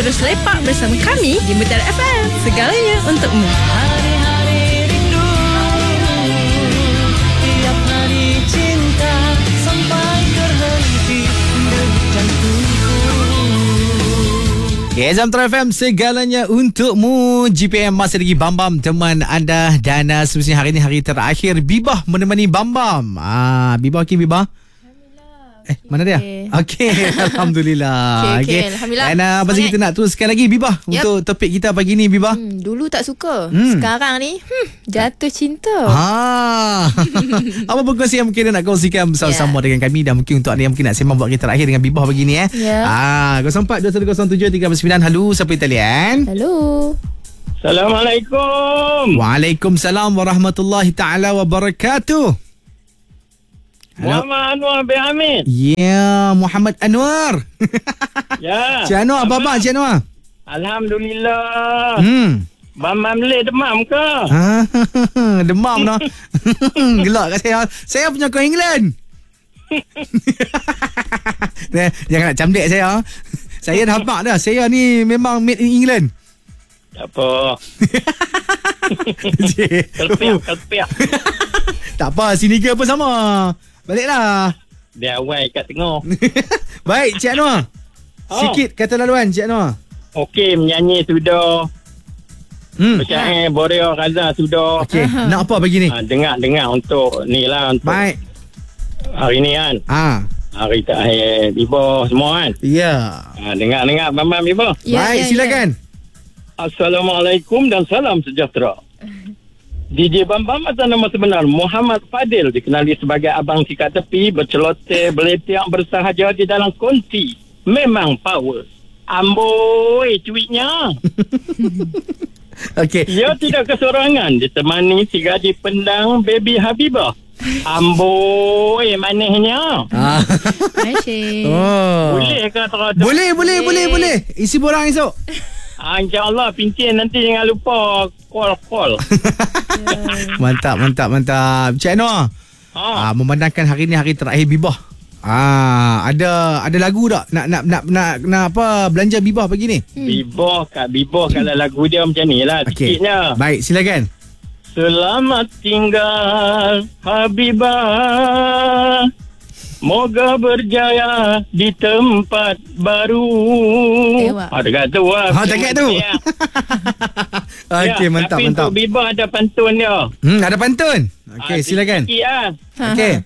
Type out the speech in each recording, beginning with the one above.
terus lepak bersama kami di Mutiara FM. Segalanya untukmu. Hari-hari rindu, tiap hari cinta sampai terhenti degup jantungku. Jam Metro FM, segalanya untukmu. GPM masih lagi Bam teman anda. Dan semestinya hari ini hari terakhir Bibah menemani Bam. Bibah okey Bibah? Mana dia? Okey, Alhamdulillah. Okey, Alhamdulillah. Dan pasal kita nak teruskan lagi Bibah untuk topik kita pagi ni Bibah. Dulu tak suka. Sekarang ni jatuh cinta. Apa perkongsian yang mungkin nak kongsikan bersama-sama dengan kami, dan mungkin untuk anda yang mungkin nak sembang buat kita terakhir dengan Bibah pagi ni 04210739. Halo, siapa yang talian? Halo. Assalamualaikum. Waalaikumsalam warahmatullahi taala wabarakatuh. Muhammad Anwar bin Hamid. Ya, Muhammad Anwar. Ya. Cik Anwar, apa Cik Anwar? Alhamdulillah. Bam Mamle demam ke? Demam dah. Gelak kat saya. Saya punya kau England. Jangan nak camdek saya. Saya dah hafal dah. Saya ni memang made in England. Tak apa. Kelpiak. Tak apa, sini ke apa sama. Baliklah. Dia awal kat tengah. Baik, Cik Anwar. Sikit kata laluan, Cik Anwar. Okey, menyanyi sudah. Bersyai Borea Raza sudah. Okey, nak apa pagi ni? Dengar untuk ni lah. Untuk baik. Hari ni kan. Hari terakhir Bibah semua kan. Ya. Dengar Bam Bibah. Baik, silakan. Assalamualaikum dan salam sejahtera. DJ Bam atas nama sebenar Muhammad Fadil, dikenali sebagai Abang Sikat Tepi, berceloteh, berletiak, bersahaja di dalam konti. Memang power. Amboi cuitnya. Okey. Ia tidak kesorangan, ditemani si gadis pendang Baby Habibah. Amboi manehnya. Boleh ke tak? Boleh. Isi borang esok. InsyaAllah pincin nanti jangan lupa call. Mantap. Cik Anwar, memandangkan hari ni hari terakhir Bibah, ada lagu tak nak apa belanja Bibah pagi ni? Bibah kalau lagu dia macam ni lah, sikitnya. Baik, silakan. Selamat tinggal Habibah, moga berjaya di tempat baru. Dekat tu lah. Dekat tu. Okey, mantap. Tapi untuk Bibah ada pantun dia. Ada pantun. Okey, silakan. Okey.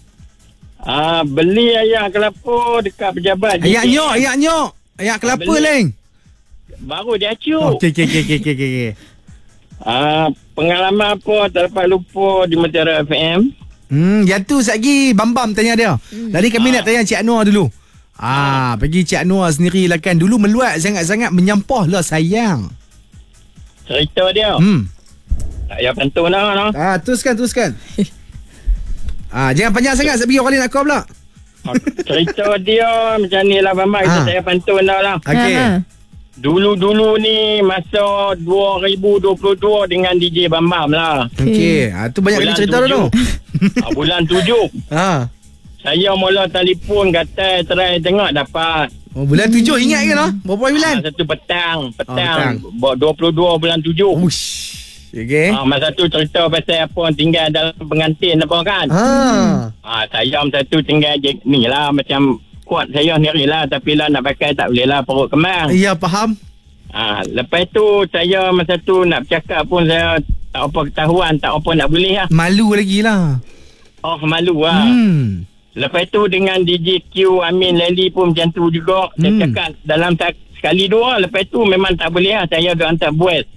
Beli ayak kelapa dekat pejabat. Ayak nyok. Ayak kelapa leng. Baru dia acuk. Okey. Pengalaman apa tak dapat lupa di Mutiara FM? Yang tu lagi Bam tanya dia. Tadi kami nak tanya Cik Anwar dulu. Bagi Cik Anwar sendiri lah kan, dulu meluat sangat-sangat, menyampah lah sayang. Cerita dia. Tak payah pantun lah. Teruskan. Jangan panjang sangat, sebab kali nak call pula. Cerita dia macam ni lah Bambang. Kita tak payah pantun lah. Okey. Dulu ni masa 2022 dengan DJ Bambam lah. Okey. Tu banyak kali cerita tu. Bulan 7. Saya mula telefon kata try tengok dapat. Bulan 7 ingat ke lah? Berapa bulan? Satu petang. 22 bulan 7. Okey. Masa tu cerita pasal apa tinggal dalam pengantin apa kan. Saya masa tu tinggal ni lah macam kuat saya sendiri lah, tapi lah nak pakai tak boleh lah, perut kemang. Ya, faham. Lepas tu saya masa tu nak bercakap pun saya tak apa ketahuan, tak apa nak boleh lah. Malu lagi lah. Malu lah. Lepas tu dengan DJ Q, Amin, Lely pun macam tu juga. Saya cakap dalam sekali dua, lepas tu memang tak boleh lah, saya dah hantar voice.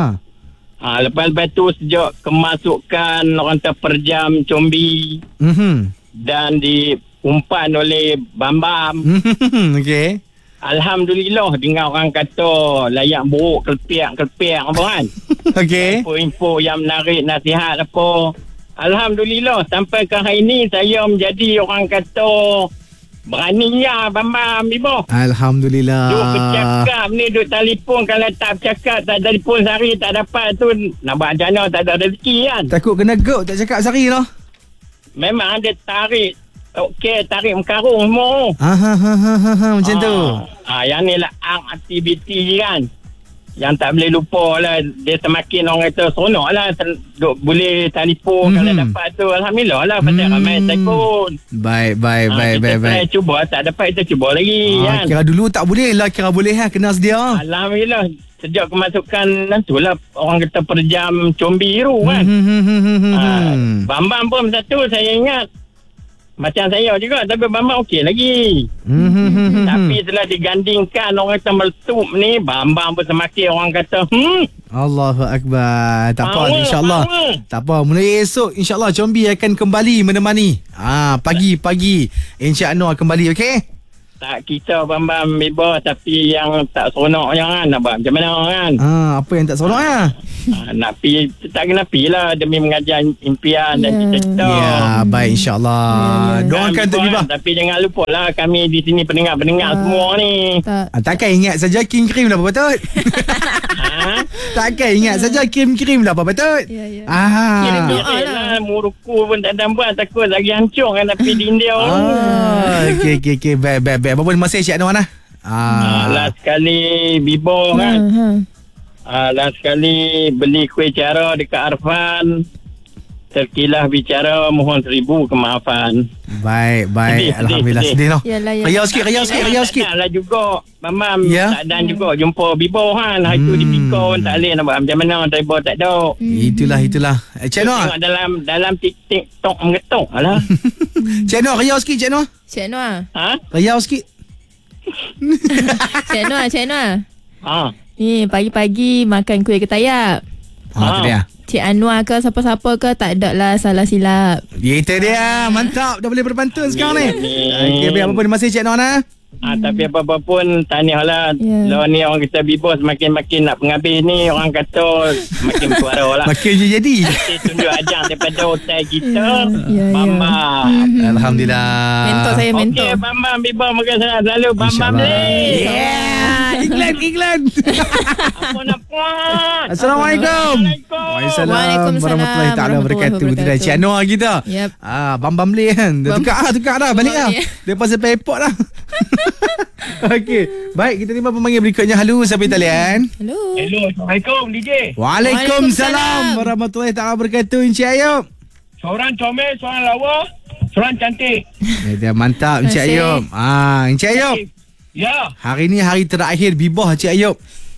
Lepas tu sejak kemasukan orang terperjam combi dan diumpan oleh Bambam. Okey. Alhamdulillah dengar orang kata layak buruk kelpiak apa kan. Okey. Info yang menarik, nasihat apa. Alhamdulillah sampai ke hari ni saya menjadi orang kata beraninya Bambam Ibu. Alhamdulillah. Duk bercakap ni, duk telefon, kalau tak bercakap tak telefon sehari tak dapat tu nak buat macam mana, tak ada rezeki kan. Takut kena go tak cakap sehari lah. Memang ada tarik okey tarik karung semua. Macam tu. Yang ni lah aktiviti kan. Yang tak boleh lupa lah. Dia semakin orang kata seronok lah. Boleh telefon kalau dapat tu. Alhamdulillah lah. Pasal ramai telefon. Baik. Kita cuba. Tak dapat kita cuba lagi kan. Kira dulu tak boleh lah. Kira boleh lah. Kena sedia. Alhamdulillah. Sejak kemasukan nantulah orang kata per jam combi biru kan. Bambang pun satu saya ingat. Macam saya juga. Tapi Bambang okey lagi. Tapi setelah digandingkan orang kata meletup ni, Bambang pun semakin orang kata Allahu Akbar. Tak apa, insyaAllah. Tak apa, mulai esok insyaAllah Combi akan kembali menemani. Pagi-pagi Encik Anwar kembali, okey? Tak kita Bambang Biba, tapi yang tak seronok kan. Nak buat macam mana kan? Apa yang tak seronok ya? Nak pergi, tak kena pergi lah demi mengajar impian dan cita-cita. Ya, baik insyaAllah. Doakan untuk Biba. Tapi jangan lupa lah kami di sini pendengar-pendengar semua ni. Takkan ingat saja krim lah Pak Patut. Takkan ingat saja krim lah Pak Patut. Kirim doa lah. Muruku pun tak ada buat. Takut lagi hancur kan nak pergi di India. Okey. Baik. Berapa masih Cik Anwar lah? Last sekali Bibo kan. Last sekali beli kuih cara dekat Arfan. Terkilah bicara, mohon 1000 kemaafan. Baik. Alhamdulillah sedih noh. Riau sikit. Lah juga Mamam tak juga jumpa Bibo kan. Hari tu di Pikon tak boleh nak buat macam mana. Driver tak ada. Itulah. Cik Anwar. Dalam TikTok mengetuk lah. Cik Anwar, riau sikit Cik Anwar. Cik Anwar. Riau sikit. Cik Anwar. Ni pagi-pagi makan kuih ketayap. Tu dia. Cik Anwar ke siapa-siapa ke tak ada lah salah silap. Itu dia. Mantap. Dah boleh berpantun sekarang ni. Okey, apa pun masih Cik Anwar lah. Tapi apa-apa pun tahniah lah. Lawan ni orang kata Bibo semakin nak penghabis ni. Orang kata makin suara lah. Makin je jadi. Kita tunjuk ajang daripada hotel kita. Bambang. Alhamdulillah. Mentor saya, mentor. Okey Bambang Bibo mungkin saya selalu Bambang beli. Iklan. Apa. Assalamualaikum. Waalaikumsalam warahmatullahi taala wabarakatuh. Itu dah Cik Anwar kita. Bambam beli kan. Tukar dah balik dah. Dia pasal airport dah. Okey. Baik, kita terima pemanggil berikutnya. Halo, siapa di talian? Hello, Assalamualaikum DJ. Waalaikumsalam warahmatullahi taala wabarakatuh. Encik Ayub. Seorang comel, seorang lawa, seorang cantik. Dia mantap Encik Ayub. Encik Ayub. Ya. Hari ni hari terakhir Bibah Cik Ayub.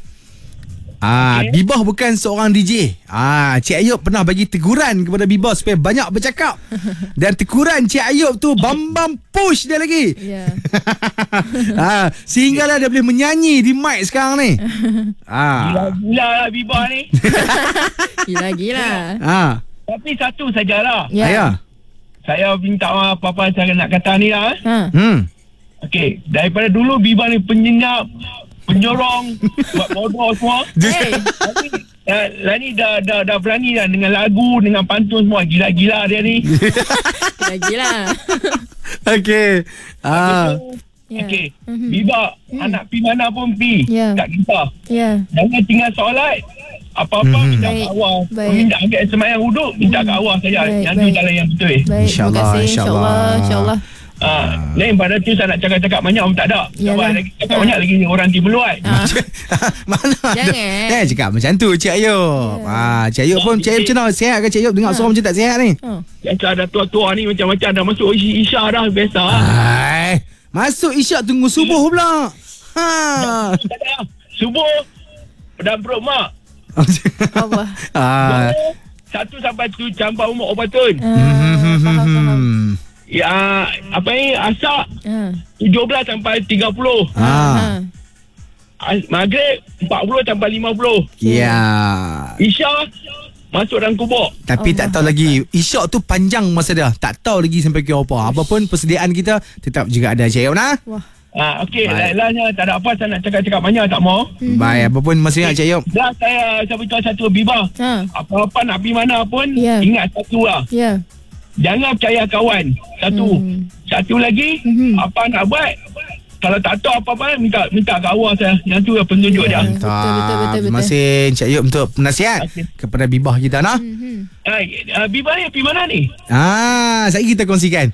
Bibah bukan seorang DJ. Cik Ayub pernah bagi teguran kepada Bibah supaya banyak bercakap. Dan teguran Cik Ayub tu Bambam push dia lagi. Sehinggalah dia boleh menyanyi di mic sekarang ni. Gila lah Bibah ni. Gila. Tapi satu sajalah. Saya minta apa-apa saya nak kata ni lah. Okey, daripada dulu Bibah ni penyenyap, penyorong, buat bodoh semua. Lah ni dah berani dah dengan lagu, dengan pantun semua. Gila-gila dia ni. Gila. Okey. Okey. Bibah anak pi mana pun pi. Tak kisah. Jangan tinggal solat. Apa-apa minta kat Allah. Minta ambil semayang wuduk, minta kat Allah saja. Yang tu jalan yang betul. InsyaAllah. Lain pada tu saya nak cakap-cakap banyak tak ada. Cakap banyak lagi orang timbul luat. Mana jangan cakap macam tu Cik Ayub. Cik Ayub pun Cik Ayub macam mana? Sihat ke Cik Ayub? Dengar suara macam tak sihat ni? Yang ada tua-tua ni macam-macam dah masuk Isyak dah biasa. Masuk Isyak tunggu subuh pula. Subuh pedang perut mak. Allah. 1 sampai 7 campur umur obatun. Ya, apa ni? Asak 17 sampai 30. Maghrib 40 sampai 50. Ya. Isyak masuk dalam kubur. Tapi tak tahu lagi Isyak tu panjang masa dia. Tak tahu lagi sampai ke apa. Apapun persediaan kita tetap juga ada Cik Ayub nah. Okey, lainnya tak ada apa saya nak cakap banyak tak mau. Baik, apapun masa ingat Cik Ayub. Dah saya beritahu satu Bibah. Apa-apa nak pergi mana pun ingat satu lah. Jangan percaya kawan. Satu lagi apa nak buat kalau tak tahu apa-apa minta kat awak saya. Yang tu yang penunjuk dia. Betul. Terima kasih Encik Ayub untuk penasihat kepada Bibah kita nah. Biba ni pergi mana ni? Saya kita kongsikan.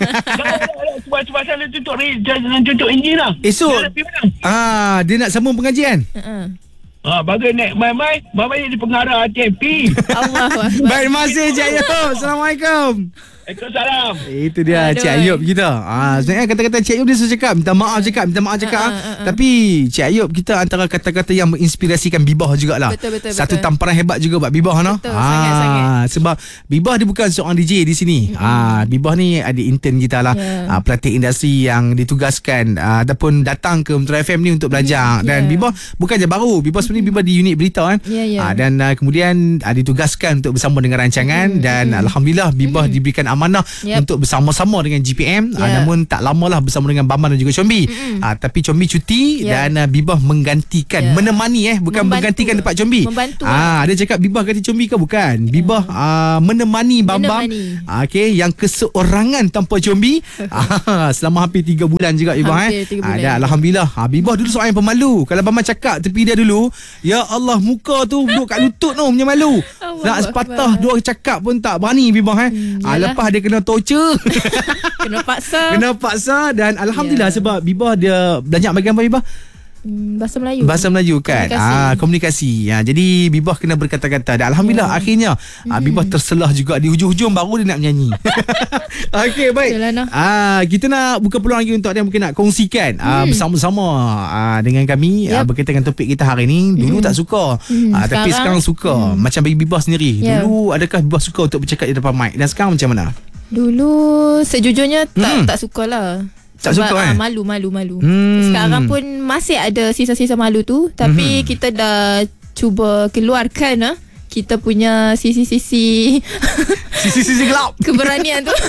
Sebab saya nak tutup enjin lah. Esok Dia nak pergi mana? dia nak sambung pengajian. Bagai naik mai jadi pengarah TMP. Allah. Baik, terima kasih Encik Ayub. Assalamualaikum. Waalaikumsalam. Itu dia Cik Ayub kita. Sebenarnya kata-kata Cik Ayub dia suruh cakap minta maaf cakap. Tapi Cik Ayub kita antara kata-kata yang menginspirasikan Bibah jugalah. Betul. Satu tamparan hebat juga buat Bibah no. Betul, sangat. Sebab Bibah dia bukan seorang DJ di sini. Bibah ni ada intern kita lah. Pelatih industri yang ditugaskan ataupun datang ke Metro FM ni untuk belajar. Dan Bibah bukan je baru. Bibah sebenarnya Bibah di unit berita kan. Dan kemudian kemudian untuk bersama dengan rancangan dan alhamdulillah Bibah diberikan amanah untuk bersama-sama dengan GPM. Namun tak lamalah bersama dengan Bambang dan juga Combi. Tapi Combi cuti dan Bibah menggantikan, menemani bukan menggantikan tempat Combi. Dia cakap Bibah ganti Combi ke bukan? Bibah menemani Bambang. Okey, yang keseorangan tanpa Combi selama hampir 3 bulan juga Bibah dan alhamdulillah Bibah dulu seorang yang pemalu. Kalau Bambang cakap tepi dia dulu, ya Allah, muka tu duduk kat lutut tu punya malu. Nak sepatah dua cakap pun tak berani Bibah lepas dia kena torture. Kena paksa dan alhamdulillah sebab Bibah dia banyak bagian apa Bibah? Bahasa Melayu kan. Komunikasi. Jadi Bibah kena berkata-kata dan alhamdulillah akhirnya Bibah terselah juga di hujung-hujung baru dia nak menyanyi. Okey, baik. Kita nak buka peluang lagi untuk dia mungkin nak kongsikan bersama-sama dengan kami berkaitan dengan topik kita hari ni. Dulu tak suka tapi sekarang suka. Macam bagi Bibah sendiri. Dulu adakah Bibah suka untuk bercakap di depan mic dan sekarang macam mana? Dulu sejujurnya tak sukalah. Tak suka malu. Sekarang pun masih ada sisa-sisa malu tu. Tapi kita dah cuba keluarkan kita punya sisi-sisi gelap keberanian tu.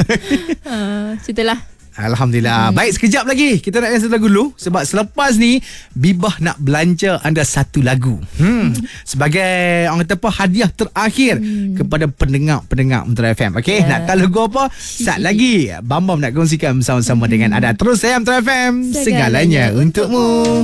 Ceritalah. Alhamdulillah. Baik, sekejap lagi kita nak satu lagu dulu. Sebab selepas ni Bibah nak belanja anda satu lagu sebagai orang kata apa, hadiah terakhir kepada pendengar-pendengar Metro FM. Okey, nak tahu lagu apa? Sat lagi Bambam nak kongsikan bersama-sama dengan anda. Terus saya Metro FM, segalanya untukmu.